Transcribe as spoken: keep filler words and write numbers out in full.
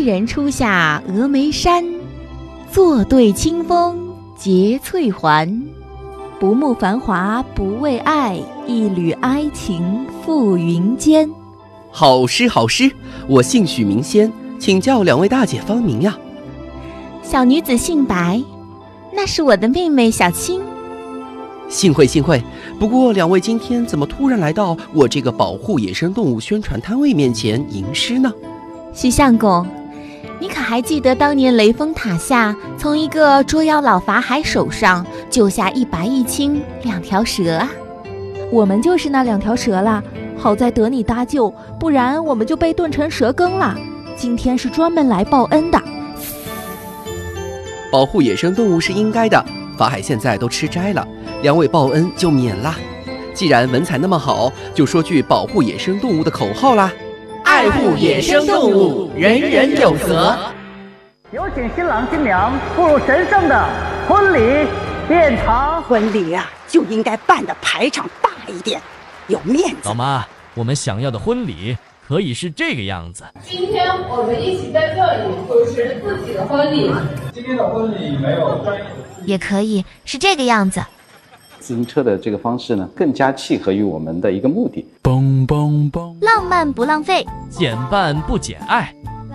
人初下峨眉山，坐对清风结翠环。不慕繁华不为爱，一缕哀情付云间。 好诗好诗，我姓许名仙，请教两位大姐芳名呀？ 小女子姓白，那是我的妹妹小青。 幸会幸会，不过两位今天怎么突然来到我这个保护野生动物宣传摊位面前吟诗呢？ 许相公，你可还记得当年雷峰塔下从一个捉妖老法海手上救下一白一青两条蛇啊？ 我们就是那两条蛇啦，好在得你搭救，不然我们就被炖成蛇羹了。今天是专门来报恩的。 保护野生动物是应该的，法海现在都吃斋了，两位报恩就免啦。既然文采那么好，就说句保护野生动物的口号啦： 爱护野生动物，人人有责。 有请新郎新娘步入神圣的婚礼殿堂。 婚礼啊，就应该办的排场大一点，有面子。 老妈，我们想要的婚礼可以是这个样子。 今天我们一起在这里主持自己的婚礼。 今天的婚礼没有专业的， 也可以是这个样子。 自行车的这个方式呢，更加契合于我们的一个目的。 浪漫不浪费， 减半不减爱，